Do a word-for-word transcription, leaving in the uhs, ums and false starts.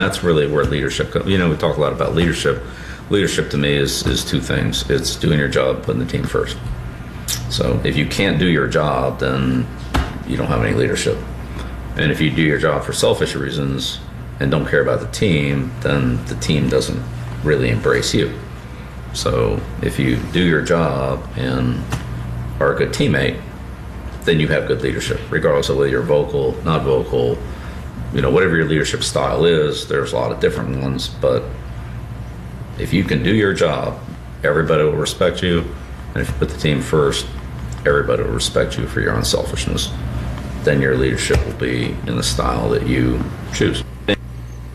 That's really where leadership comes. You know, we talk a lot about leadership. Leadership to me is, is two things. It's doing your job, putting the team first. So if you can't do your job, then you don't have any leadership. And if you do your job for selfish reasons and don't care about the team, then the team doesn't really embrace you. So if you do your job and are a good teammate, then you have good leadership, regardless of whether you're vocal, not vocal, you know, whatever your leadership style is. There's a lot of different ones, but if you can do your job, everybody will respect you. And if you put the team first, everybody will respect you for your unselfishness. Then your leadership will be in the style that you choose.